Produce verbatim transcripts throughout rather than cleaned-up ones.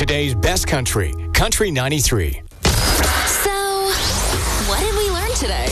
today's best country, Country ninety-three. So, what did we learn today?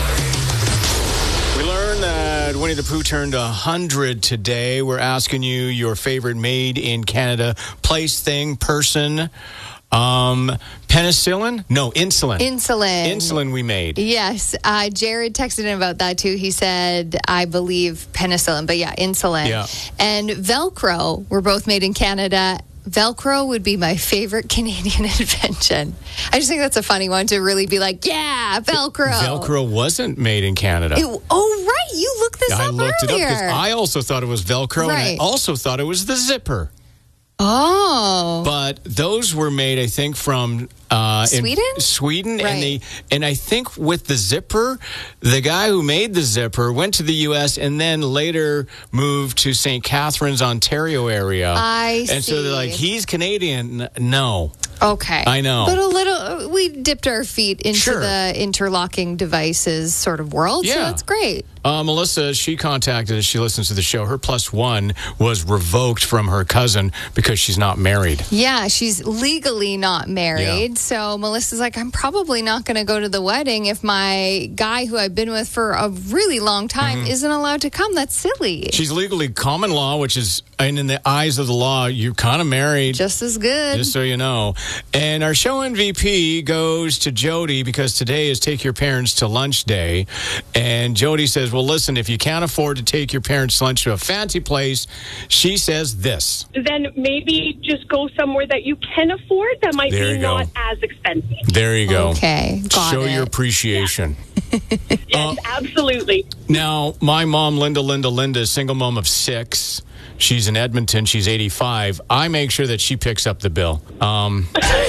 We learned that Winnie the Pooh turned one hundred today. We're asking you your favorite made in Canada place, thing, person. Um, penicillin? No, insulin. Insulin. Insulin we made. Yes. Uh, Jared texted in about that too. He said, I believe penicillin, but yeah, insulin. Yeah. And Velcro were both made in Canada. Velcro would be my favorite Canadian invention. I just think that's a funny one to really be like, yeah, Velcro. Velcro wasn't made in Canada. It, oh, right. You looked this I up looked earlier. it up because I also thought it was Velcro, Right. and I also thought it was the zipper. Oh. But those were made, I think, from uh, Sweden? In Sweden, Right. and they and I think with the zipper, the guy who made the zipper went to the U S and then later moved to Saint Catharines, Ontario area. I and so they're like, see. he's Canadian. No. Okay. I know. But a little, we dipped our feet into Sure. the interlocking devices sort of world, so Yeah. that's great. Uh, Melissa, she contacted us. She listens to the show. Her plus one was revoked from her cousin because she's not married. Yeah, she's legally not married. Yeah. So Melissa's like, I'm probably not going to go to the wedding if my guy who I've been with for a really long time Mm-hmm. isn't allowed to come. That's silly. She's legally common law, which is, and in the eyes of the law, you're kind of married. Just as good. Just so you know. And our show M V P goes to Jody because today is Take Your Parents to Lunch Day. And Jody says, well, listen, if you can't afford to take your parents to lunch to a fancy place, she says this. Then maybe just go somewhere that you can afford that might There be you go. not as expensive. There you go. Okay, got Show it. your appreciation. Yes, absolutely. Now, my mom, Linda, Linda, Linda, is single mom of six. She's in Edmonton. She's eighty-five. I make sure that she picks up the bill. Um,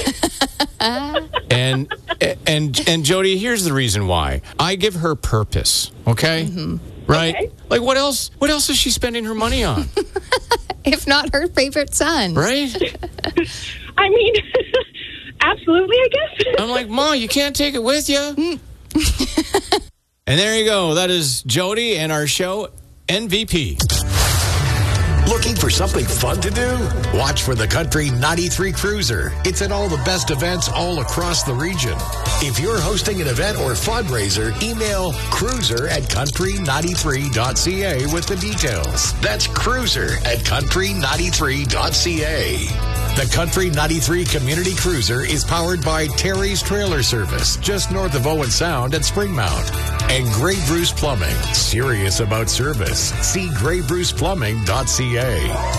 and and and Jody, here's the reason why. I give her purpose. Okay, right? Okay. Like what else? What else is she spending her money on? If not her favorite son. Right? I mean, absolutely, I guess. I'm like, Ma, you can't take it with you. And there you go. That is Jody and our show M V P. Looking for something fun to do? Watch for the Country ninety-three Cruiser. It's at all the best events all across the region. If you're hosting an event or fundraiser, email cruiser at country ninety-three dot c a with the details. That's cruiser at country ninety-three dot c a. The Country ninety-three Community Cruiser is powered by Terry's Trailer Service, just north of Owen Sound at Springmount. And Grey Bruce Plumbing, serious about service. See grey bruce plumbing dot c a.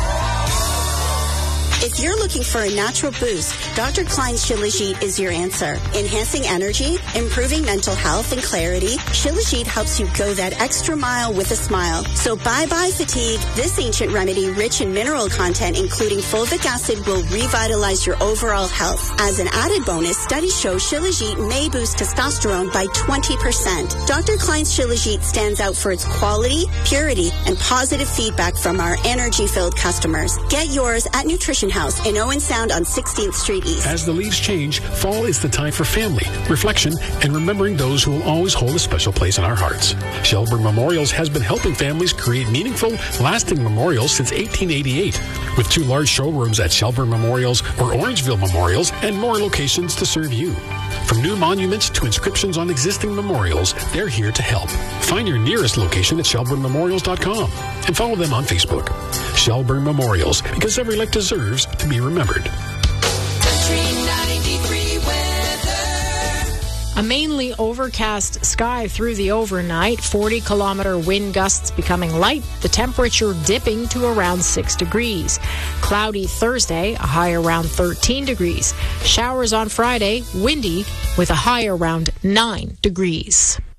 If you're looking for a natural boost, Doctor Klein's Shilajit is your answer. Enhancing energy, improving mental health and clarity, Shilajit helps you go that extra mile with a smile. So bye-bye fatigue. This ancient remedy, rich in mineral content, including fulvic acid, will revitalize your overall health. As an added bonus, studies show Shilajit may boost testosterone by twenty percent. Doctor Klein's Shilajit stands out for its quality, purity, and positive feedback from our energy-filled customers. Get yours at Nutrition House in Owen Sound on sixteenth Street East. As the leaves change, fall is the time for family, reflection, and remembering those who will always hold a special place in our hearts. Shelburne Memorials has been helping families create meaningful, lasting memorials since eighteen eighty-eight, with two large showrooms at Shelburne Memorials or Orangeville Memorials and more locations to serve you. From new monuments to inscriptions on existing memorials, they're here to help. Find your nearest location at shelburne memorials dot com and follow them on Facebook. Shelburne Memorials, because every life deserves to be remembered. A mainly overcast sky through the overnight, forty kilometer wind gusts becoming light, the temperature dipping to around six degrees. Cloudy Thursday, a high around thirteen degrees. Showers on Friday, windy with a high around nine degrees.